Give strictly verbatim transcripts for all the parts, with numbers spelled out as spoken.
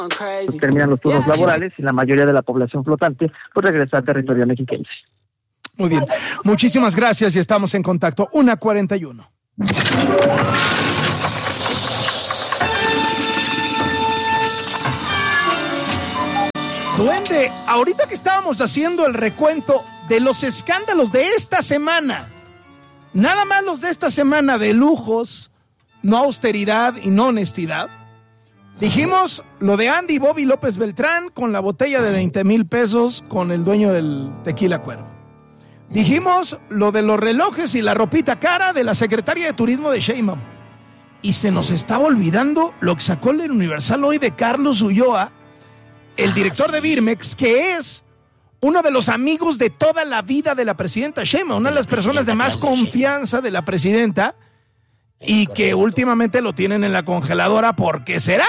pues, terminan los turnos laborales y la mayoría de la población flotante pues regresa al territorio mexiquense. Muy bien, muchísimas gracias y estamos en contacto. una cuarenta y uno. Duende, ahorita que estábamos haciendo el recuento de los escándalos de esta semana, nada más los de esta semana de lujos, no austeridad y no honestidad, dijimos lo de Andy Bobby López Beltrán con la botella de veinte mil pesos con el dueño del Tequila Cuervo. Dijimos lo de los relojes y la ropita cara de la secretaria de Turismo de Sheinbaum. Y se nos estaba olvidando lo que sacó el Universal hoy de Carlos Ulloa, el director de Birmex, que es uno de los amigos de toda la vida de la presidenta Sheinbaum, una de las personas de más confianza de la presidenta, y que últimamente lo tienen en la congeladora. ¿Por qué será?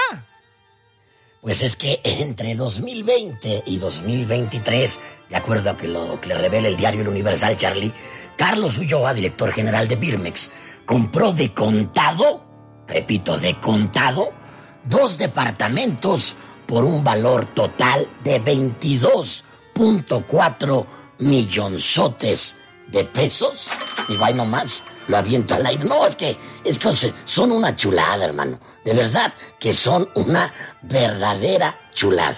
Pues es que entre dos mil veinte y dos mil veintitrés, de acuerdo a que lo que le revela el diario El Universal, Charlie, Carlos Ulloa, director general de Birmex, compró de contado, repito, de contado, dos departamentos por un valor total de veintidós punto cuatro millonzotes de pesos. Digo, ay, nomás, lo aviento al aire. No, es que, es que son una chulada, hermano. De verdad que son una verdadera chulada.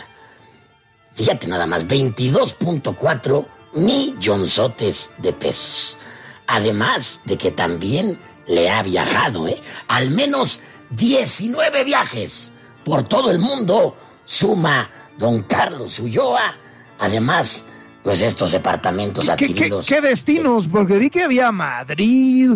Fíjate nada más, veintidós punto cuatro millonzotes de pesos. Además de que también le ha viajado, ¿eh? Al menos diecinueve viajes por todo el mundo suma don Carlos Ulloa. Además, pues estos departamentos adquiridos. ¿Qué, qué, qué destinos? Porque vi que había Madrid,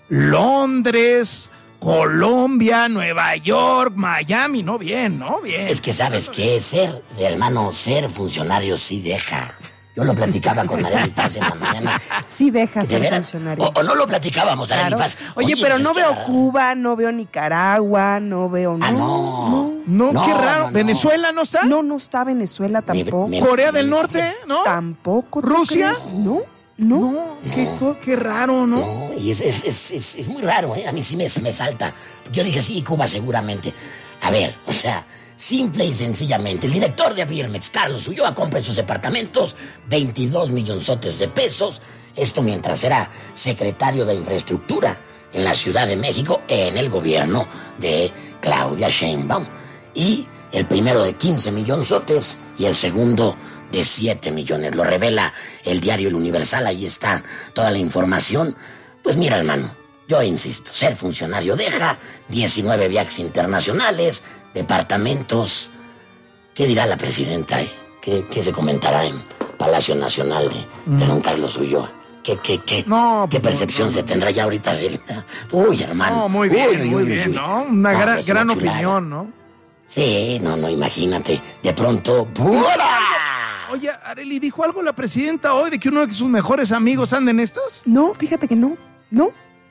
Londres, Colombia, Nueva York, Miami. No, bien, no, bien. Es que sabes qué, ser, hermano, ser funcionario sí deja. Yo lo platicaba con Arely Paz en la mañana. Sí deja ser veras, funcionario. O, o no lo platicábamos, Arely claro. Paz. Oye, Oye, pero pues no es veo que... Cuba, no veo Nicaragua, no veo... Ah, no. No, no, no qué raro. No, no. ¿Venezuela no está? No, no está Venezuela tampoco. Me, me, ¿Corea me, del me, Norte? ¿No? Tampoco. ¿Rusia? ¿Crees? No, no. No, qué, qué raro, ¿no? No, y es, es, es, es, es muy raro, ¿eh? A mí sí me, me salta. Yo dije, sí, Cuba seguramente. A ver, o sea... Simple y sencillamente, el director de Birmex, Carlos Ulloa, compra en sus departamentos veintidós millonzotes de pesos. Esto mientras era secretario de Infraestructura en la Ciudad de México, en el gobierno de Claudia Sheinbaum. Y el primero de quince millonzotes y el segundo de siete millones. Lo revela el diario El Universal, ahí está toda la información. Pues mira, hermano, yo insisto, ser funcionario deja diecinueve viajes internacionales, departamentos. ¿Qué dirá la presidenta? Eh? ¿Qué, ¿Qué se comentará en Palacio Nacional de, mm. de don Carlos Ulloa? ¿Qué, qué, qué, no, ¿qué pues, percepción no, no, se tendrá ya ahorita de él? Uy, hermano. No, muy bien, uy, muy uy, bien, uy. ¿no? Una no, gran, es gran una opinión, ¿no? Sí, no, no, imagínate. De pronto, ¡pura! Oye, Arely, ¿dijo algo la presidenta hoy de que uno de sus mejores amigos anda en estos? No, fíjate que no, no.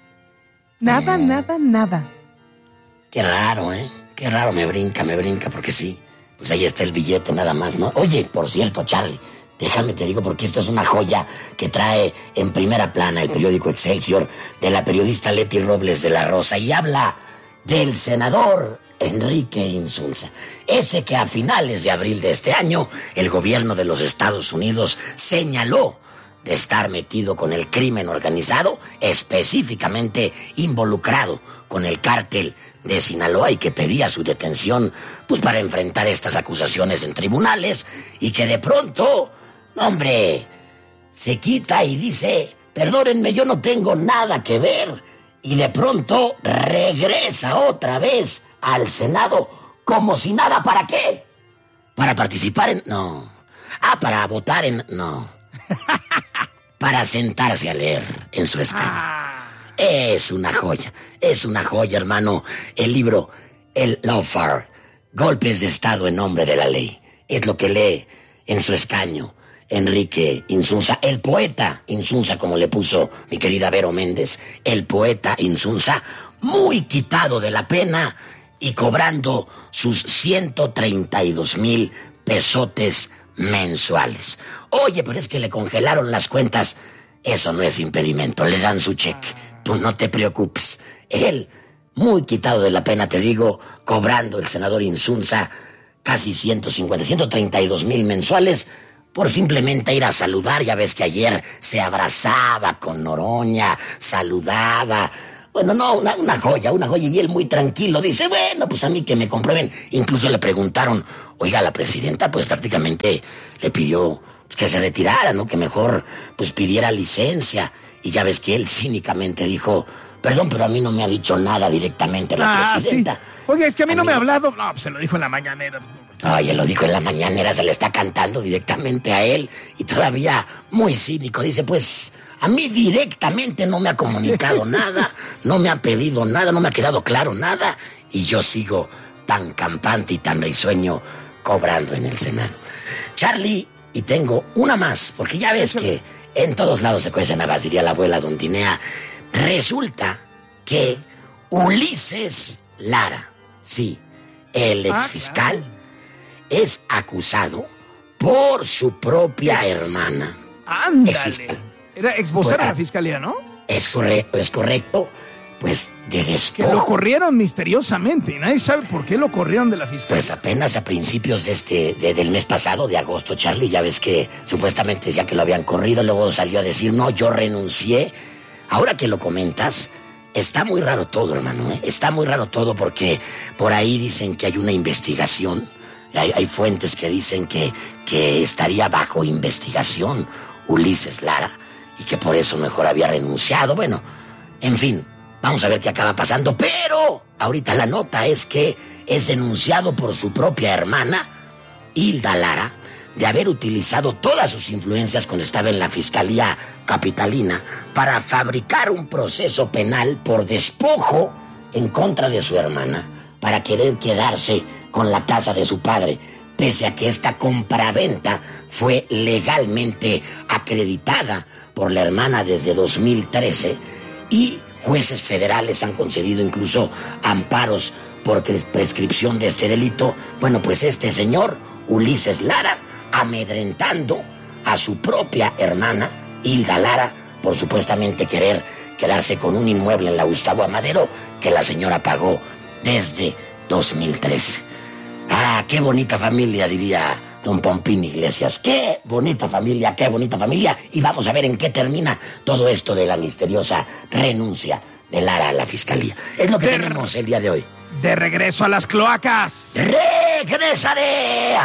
Nada, Mm. nada, nada. Qué raro, ¿eh? Qué raro, me brinca, me brinca, porque sí. Pues ahí está el billete nada más, ¿no? Oye, por cierto, Charlie, déjame te digo porque esto es una joya que trae en primera plana el periódico Excelsior de la periodista Leti Robles de la Rosa y habla del senador Enrique Insunza. Ese que a finales de abril de este año el gobierno de los Estados Unidos señaló de estar metido con el crimen organizado, específicamente involucrado con el cártel de Sinaloa y que pedía su detención pues para enfrentar estas acusaciones en tribunales y que de pronto, hombre, se quita y dice, perdónenme, yo no tengo nada que ver, y de pronto regresa otra vez al Senado como si nada. ¿Para qué? ¿Para participar en...? No. Ah, para votar en... No. Para sentarse a leer en su escaño. Ah. Es una joya, es una joya, hermano. El libro, el Lawfare, Golpes de Estado en nombre de la ley. Es lo que lee en su escaño Enrique Insunza, el poeta Insunza, como le puso mi querida Vero Méndez. El poeta Insunza, muy quitado de la pena y cobrando sus ciento treinta y dos mil pesotes mensuales. Oye, pero es que le congelaron las cuentas. Eso no es impedimento, le dan su cheque. Tú no te preocupes. Él, muy quitado de la pena, te digo, cobrando el senador Insunza casi ciento cincuenta, ciento treinta y dos mil mensuales por simplemente ir a saludar. Ya ves que ayer se abrazaba con Noroña, saludaba. Bueno, no, una, una joya, una joya. Y él muy tranquilo dice, bueno, pues a mí que me comprueben. Incluso le preguntaron, oiga, la presidenta pues prácticamente le pidió que se retirara, ¿no? Que mejor pues pidiera licencia. Y ya ves que él cínicamente dijo, perdón, pero a mí no me ha dicho nada directamente la ah, presidenta. Sí. Oye, es que a mí a no mí... me ha hablado. No, pues se lo dijo en la mañanera. Oye, lo dijo en la mañanera, se le está cantando directamente a él. Y todavía muy cínico, dice, pues a mí directamente no me ha comunicado nada, no me ha pedido nada, no me ha quedado claro nada. Y yo sigo tan campante y tan risueño cobrando en el Senado. Charlie, y tengo una más, porque ya ves que en todos lados se cuecen habas, diría la abuela Dondinea. Resulta que Ulises Lara, sí, el exfiscal, ah, claro, es acusado por su propia hermana. ¡Ándale! Era exvocera de la fiscalía, ¿no? Es correcto, es correcto. Pues de despojo. Que lo corrieron misteriosamente y nadie sabe por qué lo corrieron de la fiscalía. Pues apenas a principios de este de, del mes pasado, de agosto, Charlie, ya ves que supuestamente decía que lo habían corrido, luego salió a decir, no, yo renuncié. Ahora que lo comentas, está muy raro todo, hermano, ¿eh? Está muy raro todo porque por ahí dicen que hay una investigación, hay, hay fuentes que dicen que, que estaría bajo investigación Ulises Lara y que por eso mejor había renunciado. Bueno, en fin, vamos a ver qué acaba pasando, pero ahorita la nota es que es denunciado por su propia hermana, Hilda Lara, de haber utilizado todas sus influencias cuando estaba en la Fiscalía Capitalina para fabricar un proceso penal por despojo en contra de su hermana, para querer quedarse con la casa de su padre, pese a que esta compraventa fue legalmente acreditada por la hermana desde dos mil trece y jueces federales han concedido incluso amparos por prescripción de este delito. Bueno, pues este señor, Ulises Lara, amedrentando a su propia hermana, Hilda Lara, por supuestamente querer quedarse con un inmueble en la Gustavo Amadero que la señora pagó desde dos mil trece. Ah, qué bonita familia, diría don Pompín Iglesias. Qué bonita familia, qué bonita familia. Y vamos a ver en qué termina todo esto de la misteriosa renuncia de Lara a la fiscalía. Es lo que de tenemos el día de hoy. De regreso a las cloacas. ¡Regresaré!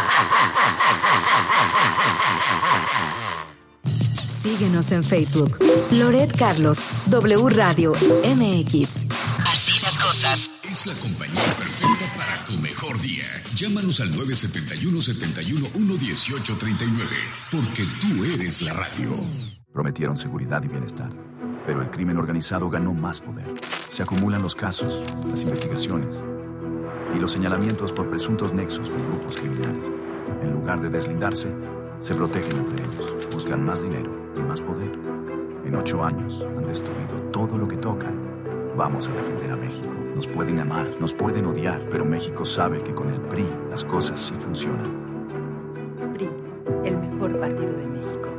Síguenos en Facebook. Loret Carlos, W Radio M X. Así las cosas. Es la compañía perfecta para tu mejor día. Llámanos al nueve siete uno, siete uno, uno, uno ocho tres nueve, porque tú eres la radio. Prometieron seguridad y bienestar, pero el crimen organizado ganó más poder. Se acumulan los casos, las investigaciones y los señalamientos por presuntos nexos con grupos criminales. En lugar de deslindarse, se protegen entre ellos, buscan más dinero y más poder. En ocho años han destruido todo lo que tocan. Vamos a defender a México. Nos pueden amar, nos pueden odiar, pero México sabe que con el P R I las cosas sí funcionan. P R I, el mejor partido de México.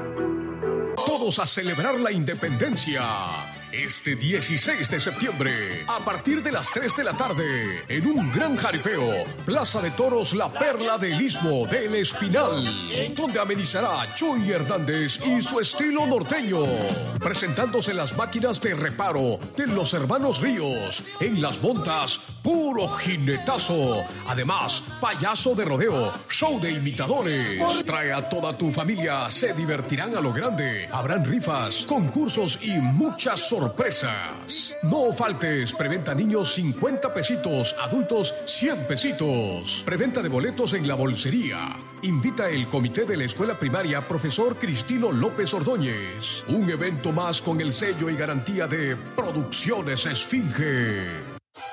Todos a celebrar la independencia. Este dieciséis de septiembre, a partir de las tres de la tarde, en un gran jaripeo, Plaza de Toros La Perla del Istmo del Espinal, donde amenizará Chuy Hernández y su estilo norteño, presentándose las máquinas de reparo de los hermanos Ríos, en las montas, puro jinetazo, además, payaso de rodeo, show de imitadores, trae a toda tu familia, se divertirán a lo grande, habrán rifas, concursos y muchas sorpresas. Sorpresas. No faltes. Preventa niños cincuenta pesitos, adultos cien pesitos. Preventa de boletos en la bolsería. Invita el comité de la escuela primaria Profesor Cristino López Ordóñez. Un evento más con el sello y garantía de Producciones Esfinge.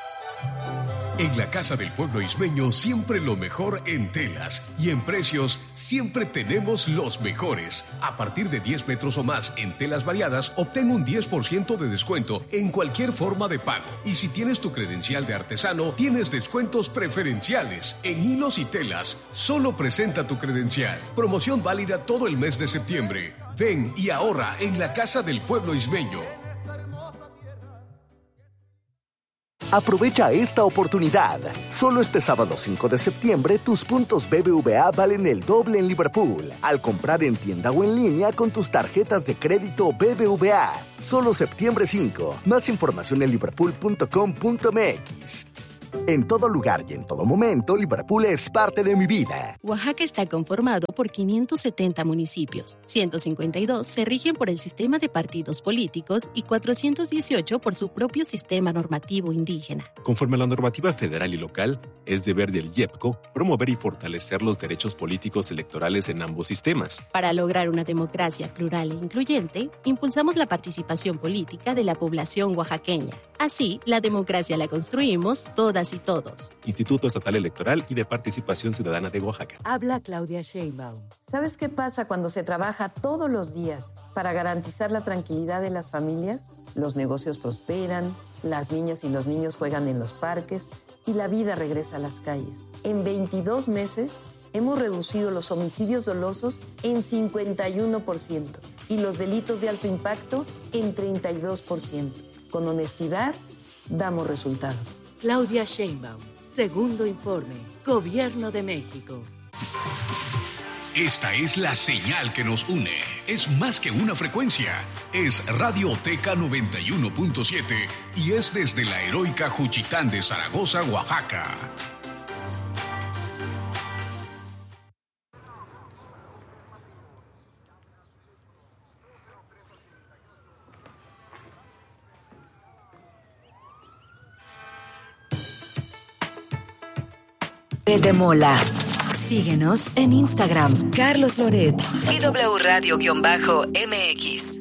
En la Casa del Pueblo Ismeño siempre lo mejor en telas y en precios siempre tenemos los mejores. A partir de diez metros o más en telas variadas, obtén un diez por ciento de descuento en cualquier forma de pago. Y si tienes tu credencial de artesano, tienes descuentos preferenciales en hilos y telas. Solo presenta tu credencial. Promoción válida todo el mes de septiembre. Ven y ahorra en la Casa del Pueblo Ismeño. Aprovecha esta oportunidad. Solo este sábado cinco de septiembre, tus puntos B B V A valen el doble en Liverpool al comprar en tienda o en línea con tus tarjetas de crédito B B V A. Solo septiembre cinco. Más información en liverpool punto com punto m x. En todo lugar y en todo momento, Liverpool es parte de mi vida. Oaxaca está conformado por quinientos setenta municipios. ciento cincuenta y dos se rigen por el sistema de partidos políticos y cuatrocientos dieciocho por su propio sistema normativo indígena. Conforme a la normativa federal y local, es deber del I E P C O promover y fortalecer los derechos políticos electorales en ambos sistemas. Para lograr una democracia plural e incluyente, impulsamos la participación política de la población oaxaqueña. Así, la democracia la construimos todas y todos. Instituto Estatal Electoral y de Participación Ciudadana de Oaxaca. Habla Claudia Sheinbaum. ¿Sabes qué pasa cuando se trabaja todos los días para garantizar la tranquilidad de las familias? Los negocios prosperan, las niñas y los niños juegan en los parques y la vida regresa a las calles. En veintidós meses hemos reducido los homicidios dolosos en cincuenta y uno por ciento y los delitos de alto impacto en treinta y dos por ciento. Con honestidad, damos resultados. Claudia Sheinbaum, segundo informe, Gobierno de México. Esta es la señal que nos une. Es más que una frecuencia. Es Radioteca noventa y uno punto siete y es desde la heroica Juchitán de Zaragoza, Oaxaca. De Mola. Síguenos en Instagram, Carlos Loret y W Radio-M X.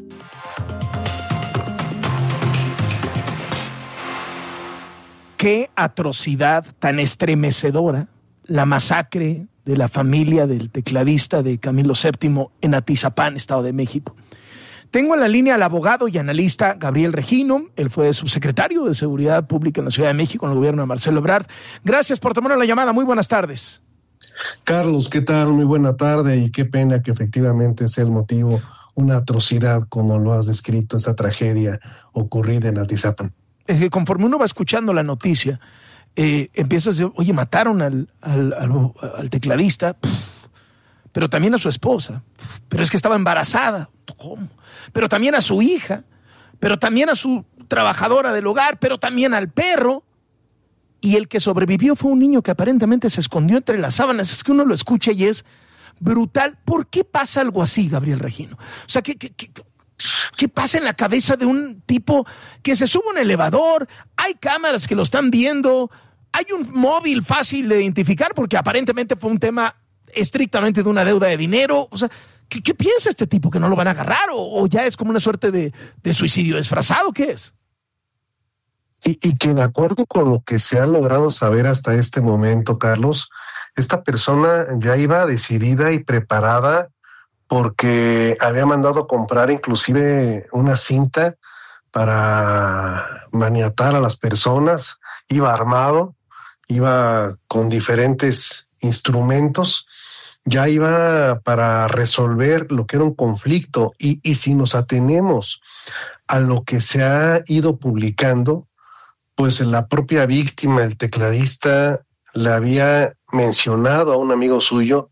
Qué atrocidad tan estremecedora la masacre de la familia del tecladista de Camilo séptimo en Atizapán, Estado de México. Tengo en la línea al abogado y analista Gabriel Regino. Él fue subsecretario de Seguridad Pública en la Ciudad de México en el gobierno de Marcelo Ebrard. Gracias por tomar la llamada. Muy buenas tardes. Carlos, ¿qué tal? Muy buena tarde y qué pena que efectivamente sea el motivo una atrocidad como lo has descrito, esa tragedia ocurrida en Atizapán. Es que conforme uno va escuchando la noticia, eh, empiezas a decir, oye, mataron al, al, al, al tecladista, pff, pero también a su esposa, pff, pero es que estaba embarazada. ¿Cómo? Pero también a su hija, pero también a su trabajadora del hogar, pero también al perro. Y el que sobrevivió fue un niño que aparentemente se escondió entre las sábanas. Es que uno lo escucha y es brutal. ¿Por qué pasa algo así, Gabriel Regino? O sea, ¿qué, qué, qué, qué pasa en la cabeza de un tipo que se sube a un elevador? Hay cámaras que lo están viendo, hay un móvil fácil de identificar porque aparentemente fue un tema estrictamente de una deuda de dinero. O sea, ¿Qué, ¿Qué piensa este tipo? ¿Que no lo van a agarrar? ¿O, o ya es como una suerte de, de suicidio disfrazado? ¿Qué es? Y, y que de acuerdo con lo que se ha logrado saber hasta este momento, Carlos, esta persona ya iba decidida y preparada porque había mandado a comprar inclusive una cinta para maniatar a las personas, iba armado, iba con diferentes instrumentos, ya iba para resolver lo que era un conflicto. Y, y si nos atenemos a lo que se ha ido publicando, pues la propia víctima, el tecladista, le había mencionado a un amigo suyo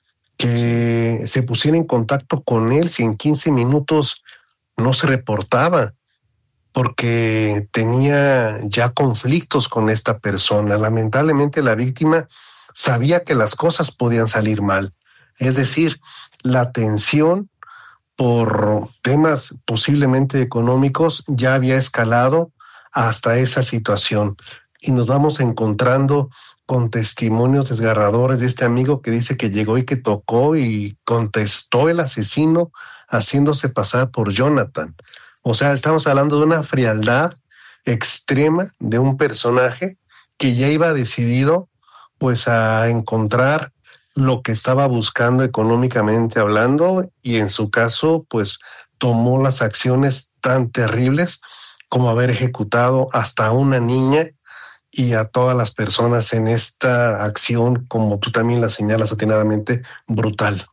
que se pusiera en contacto con él si en quince minutos no se reportaba, porque tenía ya conflictos con esta persona. Lamentablemente la víctima sabía que las cosas podían salir mal. Es decir, la tensión por temas posiblemente económicos ya había escalado hasta esa situación. Y nos vamos encontrando con testimonios desgarradores de este amigo que dice que llegó y que tocó y contestó el asesino haciéndose pasar por Jonathan. O sea, estamos hablando de una frialdad extrema de un personaje que ya iba decidido pues a encontrar lo que estaba buscando económicamente hablando, y en su caso pues tomó las acciones tan terribles como haber ejecutado hasta a una niña y a todas las personas en esta acción, como tú también la señalas atinadamente, brutal.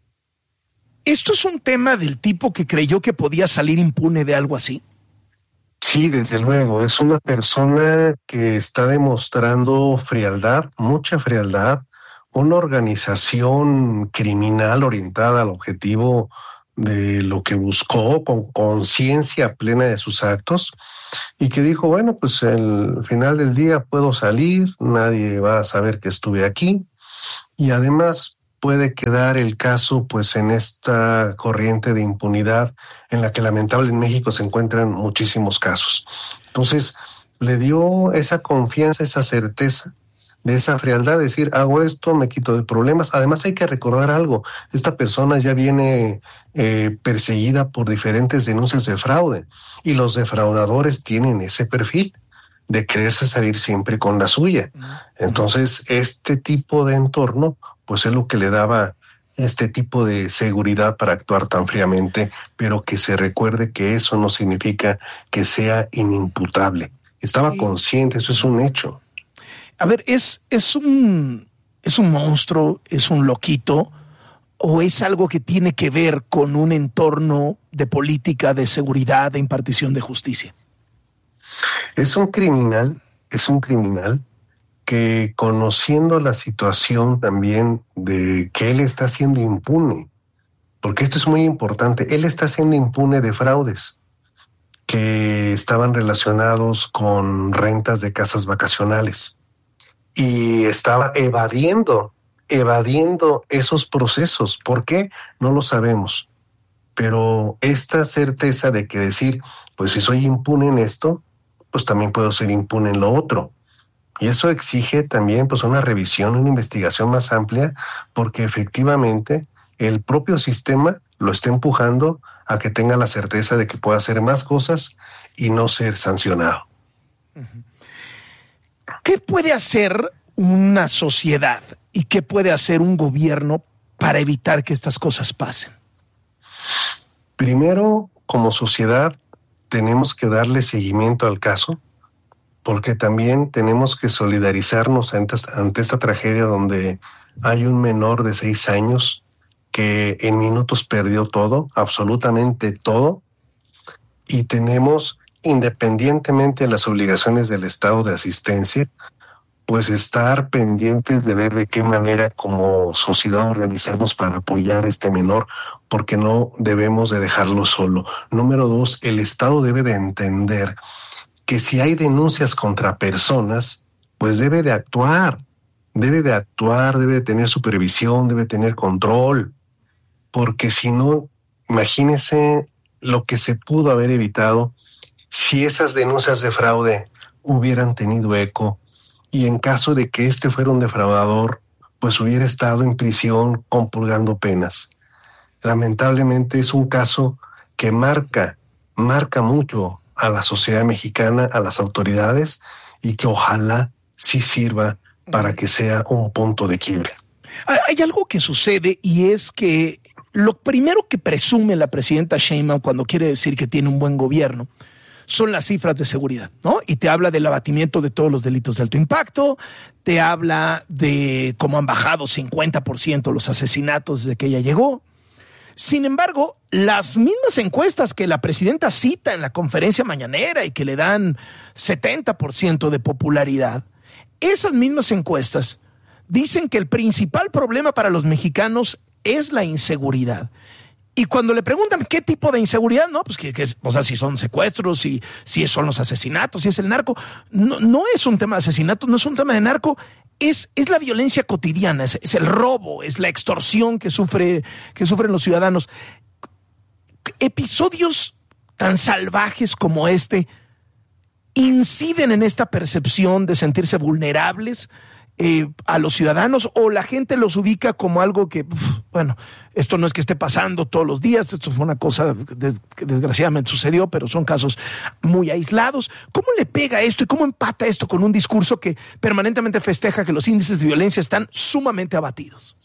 ¿Esto es un tema del tipo que creyó que podía salir impune de algo así? Sí, desde luego, es una persona que está demostrando frialdad, mucha frialdad, una organización criminal orientada al objetivo de lo que buscó, con conciencia plena de sus actos, y que dijo, bueno, pues al final del día puedo salir, nadie va a saber que estuve aquí, y además puede quedar el caso pues en esta corriente de impunidad en la que lamentablemente en México se encuentran muchísimos casos. Entonces le dio esa confianza, esa certeza, de esa frialdad, decir, hago esto, me quito de problemas. Además hay que recordar algo, esta persona ya viene eh, perseguida por diferentes denuncias de fraude y los defraudadores tienen ese perfil de quererse salir siempre con la suya. Entonces este tipo de entorno pues es lo que le daba este tipo de seguridad para actuar tan fríamente, pero que se recuerde que eso no significa que sea inimputable. Estaba sí. consciente, eso es un hecho. A ver, ¿es, es, un, ¿es un monstruo, es un loquito, o es algo que tiene que ver con un entorno de política, de seguridad, de impartición de justicia? Es un criminal, es un criminal que conociendo la situación también de que él está siendo impune, porque esto es muy importante, él está siendo impune de fraudes que estaban relacionados con rentas de casas vacacionales y estaba evadiendo, evadiendo esos procesos. ¿Por qué? No lo sabemos, pero esta certeza de que decir, pues si soy impune en esto, pues también puedo ser impune en lo otro. Y eso exige también pues una revisión, una investigación más amplia, porque efectivamente el propio sistema lo está empujando a que tenga la certeza de que pueda hacer más cosas y no ser sancionado. ¿Qué puede hacer una sociedad y qué puede hacer un gobierno para evitar que estas cosas pasen? Primero, como sociedad, tenemos que darle seguimiento al caso, porque también tenemos que solidarizarnos ante, ante esta tragedia donde hay un menor de seis años que en minutos perdió todo, absolutamente todo, y tenemos, independientemente de las obligaciones del Estado de asistencia, pues estar pendientes de ver de qué manera como sociedad organizamos para apoyar a este menor, porque no debemos de dejarlo solo. Número dos, el Estado debe de entender que si hay denuncias contra personas, pues debe de actuar, debe de actuar, debe de tener supervisión, debe tener control, porque si no, imagínense lo que se pudo haber evitado si esas denuncias de fraude hubieran tenido eco y en caso de que este fuera un defraudador, pues hubiera estado en prisión compurgando penas. Lamentablemente es un caso que marca, marca mucho a la sociedad mexicana, a las autoridades, y que ojalá sí sirva para que sea un punto de quiebre. Hay algo que sucede y es que lo primero que presume la presidenta Sheinbaum cuando quiere decir que tiene un buen gobierno son las cifras de seguridad, ¿no? Y te habla del abatimiento de todos los delitos de alto impacto, te habla de cómo han bajado cincuenta por ciento los asesinatos desde que ella llegó. Sin embargo, las mismas encuestas que la presidenta cita en la conferencia mañanera y que le dan setenta por ciento de popularidad, esas mismas encuestas dicen que el principal problema para los mexicanos es la inseguridad. Y cuando le preguntan qué tipo de inseguridad, no, pues que, que o sea, si son secuestros, si, si son los asesinatos, si es el narco, no, no es un tema de asesinatos, no es un tema de narco, es, es la violencia cotidiana, es, es el robo, es la extorsión que sufre, que sufren los ciudadanos. Episodios tan salvajes como este inciden en esta percepción de sentirse vulnerables Eh, a los ciudadanos, o la gente los ubica como algo que, uf, bueno, esto no es que esté pasando todos los días, esto fue una cosa des- que desgraciadamente sucedió, pero son casos muy aislados. ¿Cómo le pega esto y cómo empata esto con un discurso que permanentemente festeja que los índices de violencia están sumamente abatidos?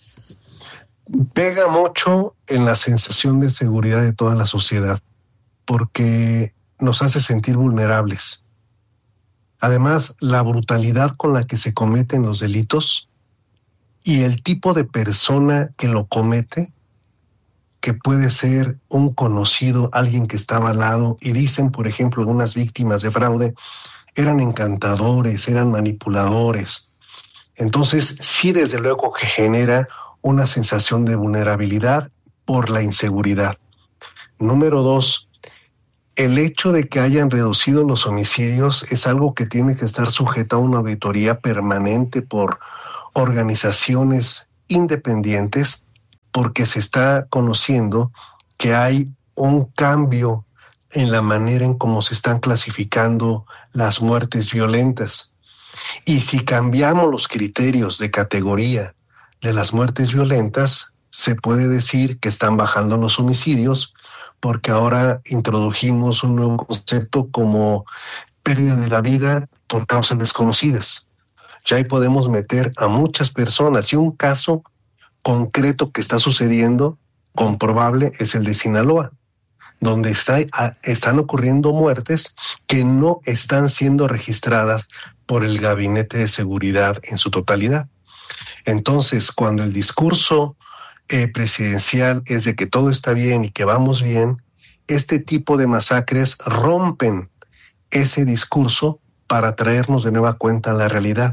Pega mucho en la sensación de seguridad de toda la sociedad, porque nos hace sentir vulnerables. Además, la brutalidad con la que se cometen los delitos y el tipo de persona que lo comete que puede ser un conocido, alguien que estaba al lado, y dicen, por ejemplo, algunas víctimas de fraude, eran encantadores, eran manipuladores. Entonces, sí, desde luego que genera una sensación de vulnerabilidad por la inseguridad. Número dos, el hecho de que hayan reducido los homicidios es algo que tiene que estar sujeto a una auditoría permanente por organizaciones independientes, porque se está conociendo que hay un cambio en la manera en cómo se están clasificando las muertes violentas. Y si cambiamos los criterios de categoría de las muertes violentas, se puede decir que están bajando los homicidios, porque ahora introdujimos un nuevo concepto como pérdida de la vida por causas desconocidas. Ya ahí podemos meter a muchas personas, y un caso concreto que está sucediendo, comprobable, es el de Sinaloa, donde está, están ocurriendo muertes que no están siendo registradas por el Gabinete de Seguridad en su totalidad. Entonces, cuando el discurso eh, presidencial es de que todo está bien y que vamos bien, este tipo de masacres rompen ese discurso para traernos de nueva cuenta a la realidad.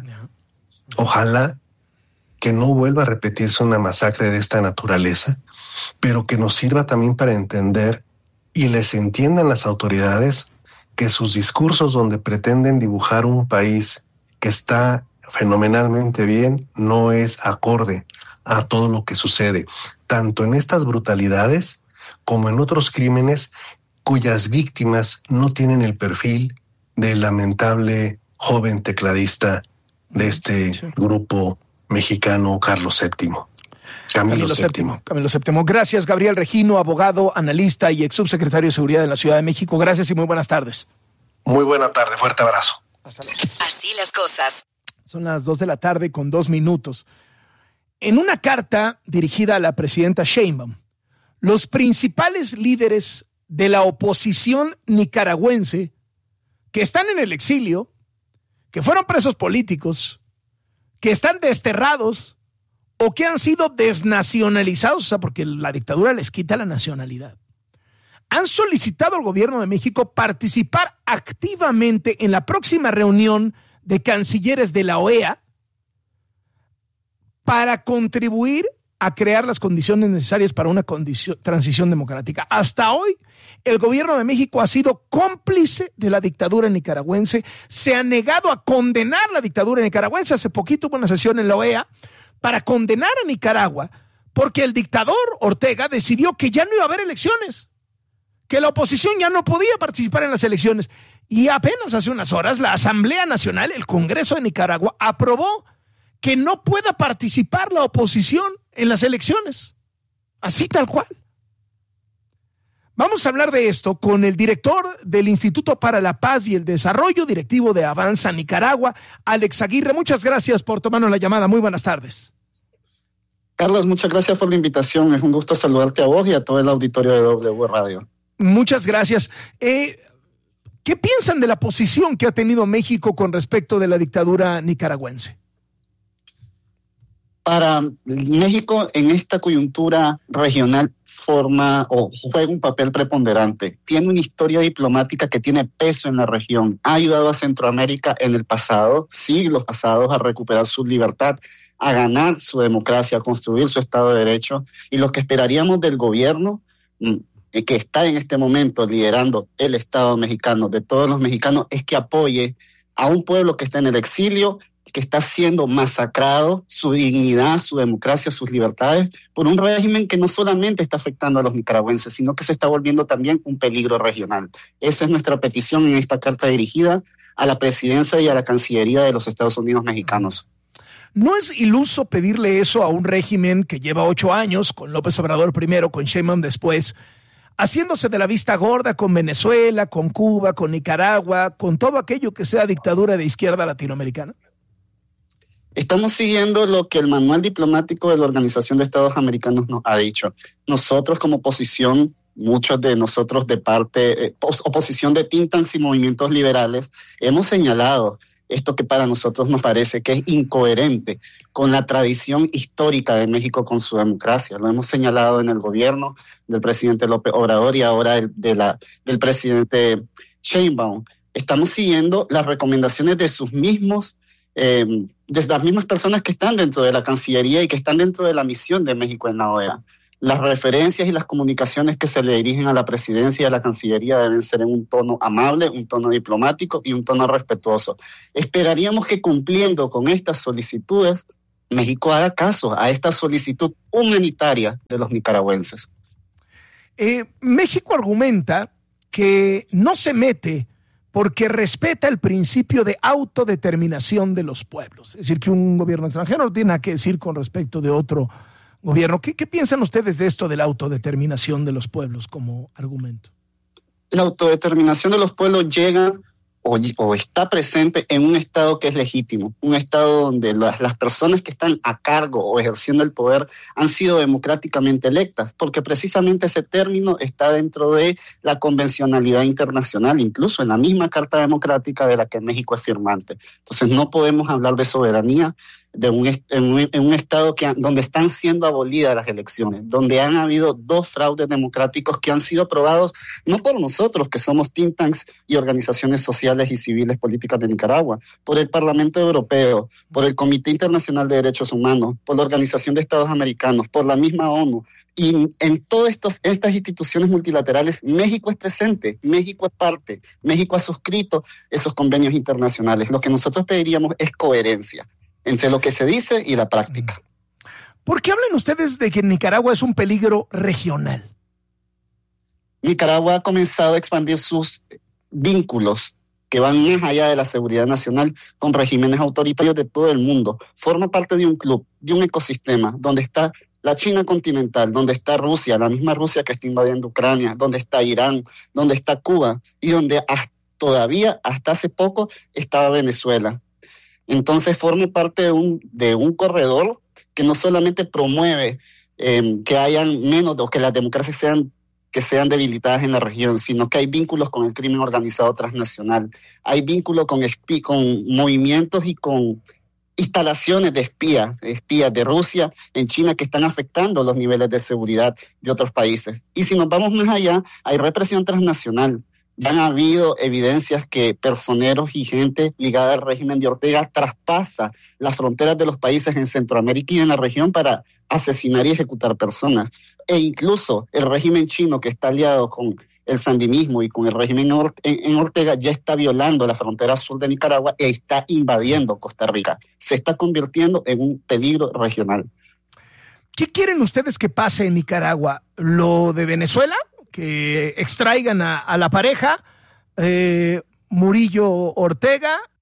Ojalá que no vuelva a repetirse una masacre de esta naturaleza, pero que nos sirva también para entender y les entiendan las autoridades que sus discursos donde pretenden dibujar un país que está fenomenalmente bien no es acorde a todo lo que sucede, tanto en estas brutalidades como en otros crímenes cuyas víctimas no tienen el perfil del lamentable joven tecladista de este sí. grupo mexicano, Carlos séptimo. Camilo, Camilo séptimo. Camilo séptimo. Gracias, Gabriel Regino, abogado, analista y ex subsecretario de Seguridad de la Ciudad de México. Gracias y muy buenas tardes. Muy buena tarde, fuerte abrazo. Hasta luego. Así las cosas. Son las dos de la tarde con dos minutos. En una carta dirigida a la presidenta Sheinbaum, los principales líderes de la oposición nicaragüense que están en el exilio, que fueron presos políticos, que están desterrados o que han sido desnacionalizados, o sea, porque la dictadura les quita la nacionalidad, han solicitado al gobierno de México participar activamente en la próxima reunión de cancilleres de la O E A para contribuir a crear las condiciones necesarias para una condición, transición democrática. Hasta hoy, el gobierno de México ha sido cómplice de la dictadura nicaragüense, se ha negado a condenar la dictadura nicaragüense. Hace poquito hubo una sesión en la O E A para condenar a Nicaragua porque el dictador Ortega decidió que ya no iba a haber elecciones, que la oposición ya no podía participar en las elecciones. Y apenas hace unas horas la Asamblea Nacional, el Congreso de Nicaragua, aprobó que no pueda participar la oposición en las elecciones. Así tal cual. Vamos a hablar de esto con el director del Instituto para la Paz y el Desarrollo, directivo de Avanza Nicaragua, Alex Aguirre. Muchas gracias por tomarnos la llamada. Muy buenas tardes. Carlos, muchas gracias por la invitación. Es un gusto saludarte a vos y a todo el auditorio de W Radio. Muchas gracias. Eh, ¿Qué piensan de la posición que ha tenido México con respecto de la dictadura nicaragüense? Para México, en esta coyuntura regional, forma o juega un papel preponderante. Tiene una historia diplomática que tiene peso en la región. Ha ayudado a Centroamérica en el pasado, siglos pasados, a recuperar su libertad, a ganar su democracia, a construir su Estado de Derecho. Y lo que esperaríamos del gobierno que está en este momento liderando el Estado mexicano, de todos los mexicanos, es que apoye a un pueblo que está en el exilio, que está siendo masacrado, su dignidad, su democracia, sus libertades, por un régimen que no solamente está afectando a los nicaragüenses, sino que se está volviendo también un peligro regional. Esa es nuestra petición en esta carta dirigida a la presidencia y a la Cancillería de los Estados Unidos mexicanos. ¿No es iluso pedirle eso a un régimen que lleva ocho años, con López Obrador primero, con Sheinbaum después, haciéndose de la vista gorda con Venezuela, con Cuba, con Nicaragua, con todo aquello que sea dictadura de izquierda latinoamericana? Estamos siguiendo lo que el manual diplomático de la Organización de Estados Americanos nos ha dicho. Nosotros como oposición, muchos de nosotros de parte, eh, oposición de think tanks y movimientos liberales, hemos señalado esto que para nosotros nos parece que es incoherente con la tradición histórica de México con su democracia. Lo hemos señalado en el gobierno del presidente López Obrador y ahora el, de la, del presidente Sheinbaum. Estamos siguiendo las recomendaciones de sus mismos, eh, de las mismas personas que están dentro de la Cancillería y que están dentro de la misión de México en la O E A. Las referencias y las comunicaciones que se le dirigen a la presidencia y a la Cancillería deben ser en un tono amable, un tono diplomático y un tono respetuoso. Esperaríamos que cumpliendo con estas solicitudes, México haga caso a esta solicitud humanitaria de los nicaragüenses. Eh, México argumenta que no se mete porque respeta el principio de autodeterminación de los pueblos. Es decir, que un gobierno extranjero no tiene nada que decir con respecto de otro gobierno. ¿Qué, ¿Qué piensan ustedes de esto de la autodeterminación de los pueblos como argumento? La autodeterminación de los pueblos llega o, o está presente en un Estado que es legítimo, un Estado donde las, las personas que están a cargo o ejerciendo el poder han sido democráticamente electas, porque precisamente ese término está dentro de la convencionalidad internacional, incluso en la misma Carta Democrática de la que México es firmante. Entonces no podemos hablar de soberanía de un, en, un, en un estado que, donde están siendo abolidas las elecciones, donde han habido dos fraudes democráticos que han sido aprobados no por nosotros, que somos think tanks y organizaciones sociales y civiles políticas de Nicaragua, por el Parlamento Europeo, por el Comité Internacional de Derechos Humanos, por la Organización de Estados Americanos, por la misma ONU. Y en todas estos, estas instituciones multilaterales, México es presente, México es parte, México ha suscrito esos convenios internacionales. Lo que nosotros pediríamos es coherencia entre lo que se dice y la práctica. ¿Por qué hablan ustedes de que Nicaragua es un peligro regional? Nicaragua ha comenzado a expandir sus vínculos que van más allá de la seguridad nacional con regímenes autoritarios de todo el mundo. Forma parte de un club, de un ecosistema, donde está la China continental, donde está Rusia, la misma Rusia que está invadiendo Ucrania, donde está Irán, donde está Cuba y donde hasta, todavía hasta hace poco estaba Venezuela. Entonces forme parte de un, de un corredor que no solamente promueve eh, que hayan menos o que las democracias sean, que sean debilitadas en la región, sino que hay vínculos con el crimen organizado transnacional, hay vínculos con, espi- con movimientos y con instalaciones de espías, espías de Rusia en China que están afectando los niveles de seguridad de otros países. Y si nos vamos más allá, hay represión transnacional. Ya han habido evidencias que personeros y gente ligada al régimen de Ortega traspasa las fronteras de los países en Centroamérica y en la región para asesinar y ejecutar personas. E incluso el régimen chino, que está aliado con el sandinismo y con el régimen en Ortega, ya está violando la frontera sur de Nicaragua e está invadiendo Costa Rica. Se está convirtiendo en un peligro regional. ¿Qué quieren ustedes que pase en Nicaragua? ¿Lo de Venezuela? Que extraigan a, a la pareja eh, Murillo Ortega